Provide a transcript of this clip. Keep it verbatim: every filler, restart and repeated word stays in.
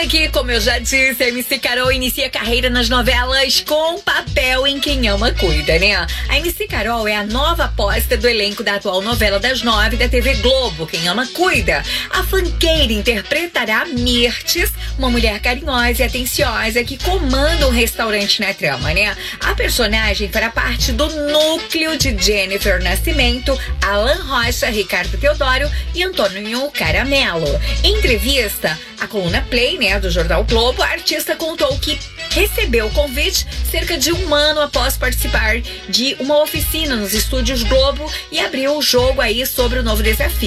aqui, como eu já disse, a M C Carol inicia carreira nas novelas com papel em Quem Ama Cuida, né? A M C Carol é a nova aposta do elenco da atual novela das nove da T V Globo, Quem Ama Cuida. A funkeira interpretará Mirtes, uma mulher carinhosa e atenciosa que comanda um restaurante na trama, né? A personagem fará parte do núcleo de Jennifer Nascimento, Alan Rocha, Ricardo Teodoro e Antônio Caramelo. Em entrevista à coluna Play, né, do Jornal Globo, a artista contou que recebeu o convite cerca de um ano após participar de uma oficina nos estúdios Globo e abriu o jogo aí sobre o novo desafio.